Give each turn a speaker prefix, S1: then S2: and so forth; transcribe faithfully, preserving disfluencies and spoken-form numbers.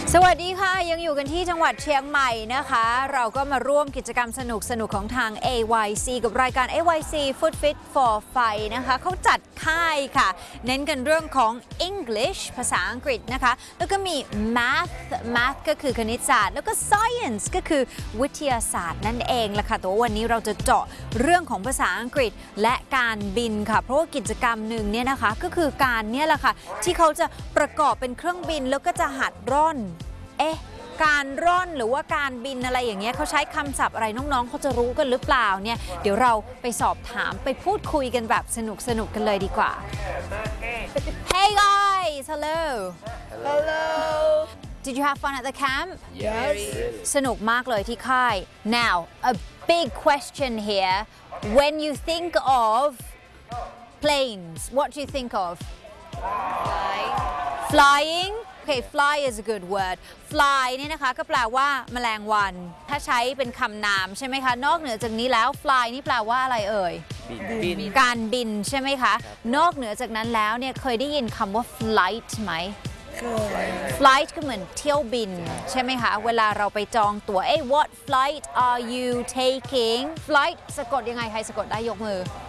S1: สวัสดีค่ะยังอยู่กันที่จังหวัดเชียงใหม่นะคะเราก็มาร่วมกิจกรรมสนุกสนุกของทาง เอ วาย ซี กับรายการ เอ วาย ซี Food Fit for Fight นะคะเขาจัดค่ายค่ะเน้นกันเรื่องของ English ภาษาอังกฤษนะคะแล้วก็มี Math Math ก็คือคณิตศาสตร์แล้วก็ Science ก็คือวิทยาศาสตร์นั่นเองล่ะค่ะแต่ว่าวันนี้เราจะเจาะเรื่องของภาษาอังกฤษและการบินค่ะเพราะว่ากิจกรรมหนึ่งเนี่ยนะคะก็คือการเนี่ยแหละค่ะที่เขาจะประกอบเป็นเครื่องบินแล้วก็จะหัดร่อนเอ๊ะการร่อนหรือว่าการบินอะไรอย่างเงี้ยเขาใช้คำศัพท์อะไรน้องๆเขาจะรู้กันหรือเปล่าเนี่ยเดี๋ยวเราไปสอบถามไปพูดคุยกันแบบสนุกสนุกกันเลยดีกว่า Hey guys hello
S2: Hello
S1: Did you have fun at the camp
S2: Yes
S1: สนุกมากเลยที่ค่าย Now a big question here when you think of planes what do you think of
S2: Fly
S1: flying Okay fly is a good word fly นี่นะคะก็แปลว่าแมลงวันถ้าใช้เป็นคำนามใช่ไหมคะนอกเหนือจากนี้แล้ว fly นี่แปลว่าอะไรเอ่ยบินการบินใช่ไหมคะนอกเหนือจากนั้นแล้วเนี่ยเคยได้ยินคำว่า flight ไหม flight ก็เหมือนเที่ยวบินใช่ไหมคะเวลาเราไปจองตั๋วเอ้ what flight are you taking flight สะกดยังไงใครสะกดได้ยกมือ